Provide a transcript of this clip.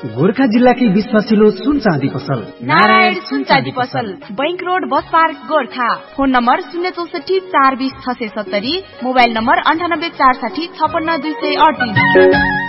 गोरखा जिल्लाकै विश्वासिलो सुन चाँदी पसल नारायण सुन चाँदी पसल, bank road, bus park, Gorkha. Phone number 064 420 670, mobile number 98 460 56 238।